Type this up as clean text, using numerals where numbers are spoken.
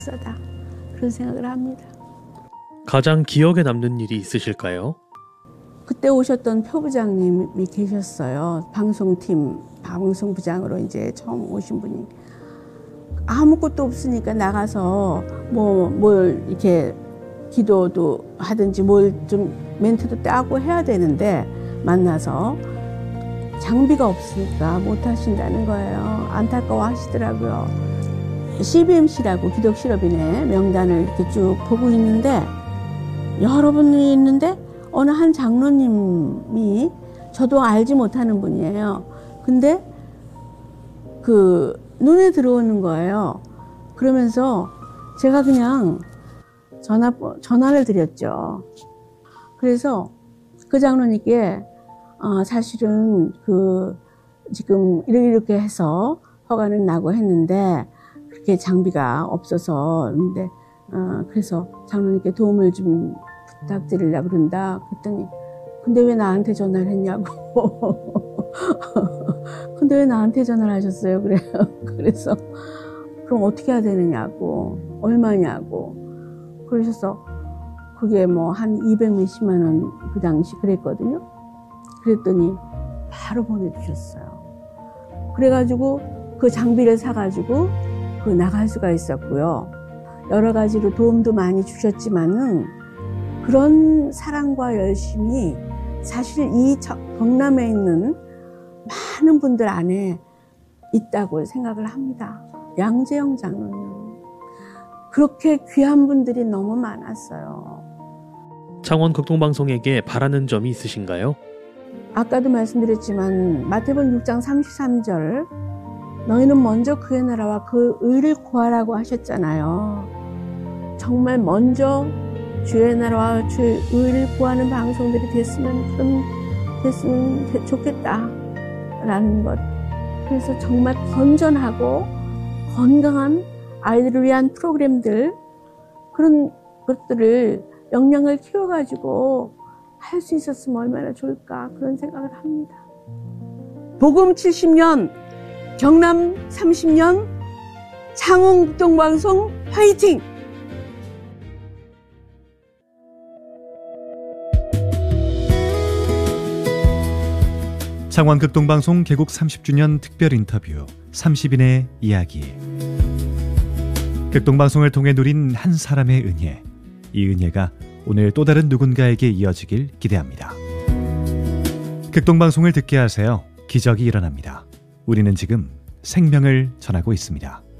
싸다 그런 생각을 합니다. 가장 기억에 남는 일이 있으실까요? 그때 오셨던 표부장님이 계셨어요. 방송부장으로 이제 처음 오신 분이. 아무것도 없으니까 나가서 뭘 이렇게 기도도 하든지 뭘 좀 멘트도 따고 해야 되는데 만나서 장비가 없으니까 못 하신다는 거예요. 안타까워 하시더라고요. CBMC라고 기독실업인의 명단을 이렇게 쭉 보고 있는데 여러 분이 있는데 어느 한 장로님이 저도 알지 못하는 분이에요. 근데 그 눈에 들어오는 거예요. 그러면서 제가 그냥 전화를 드렸죠. 그래서 그 장로님께 사실은 지금 이렇게 해서 허가는 나고 했는데 그렇게 장비가 없어서 근데 그래서 장로님께 도움을 좀 부탁드리려고 그런다. 그랬더니 근데 왜 나한테 전화를 했냐고. 근데 왜 나한테 전화를 하셨어요? 그래요. 그래서 그럼 어떻게 해야 되느냐고 얼마냐고 그러셔서 그게 뭐 한 200 몇십만 원 그 당시 그랬거든요. 그랬더니 바로 보내주셨어요. 그래가지고 그 장비를 사가지고 나갈 수가 있었고요. 여러 가지로 도움도 많이 주셨지만은 그런 사랑과 열심이 사실 이 경남에 있는 많은 분들 안에 있다고 생각을 합니다. 양재영 장로님. 그렇게 귀한 분들이 너무 많았어요. 창원 극동방송에게 바라는 점이 있으신가요? 아까도 말씀드렸지만 마태복음 6장 33절 너희는 먼저 그의 나라와 그 의를 구하라고 하셨잖아요. 정말 먼저 주의 나라와 주의 의를 구하는 방송들이 됐으면 좋겠다라는 것. 그래서 정말 건전하고 건강한 아이들을 위한 프로그램들 그런 것들을 역량을 키워가지고 할 수 있었으면 얼마나 좋을까 그런 생각을 합니다. 복음 70년, 경남 30년, 창원 극동방송 화이팅! 창원 극동방송 개국 30주년 특별 인터뷰 30인의 이야기. 극동방송을 통해 누린 한 사람의 은혜. 이 은혜가 오늘 또 다른 누군가에게 이어지길 기대합니다. 극동방송을 듣게 하세요. 기적이 일어납니다. 우리는 지금 생명을 전하고 있습니다.